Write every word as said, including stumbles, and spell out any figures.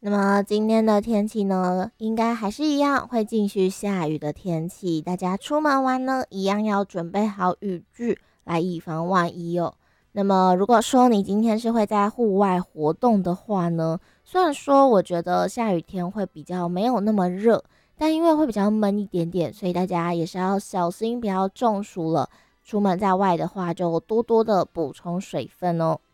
那么今天的天气呢，应该还是一样会继续下雨的天气，大家出门玩呢，一样要准备好雨具来以防万一哦。那么如果说你今天是会在户外活动的话呢，虽然说我觉得下雨天会比较没有那么热，但因为会比较闷一点点，所以大家也是要小心，不要中暑了。出门在外的话，就多多的补充水分哦。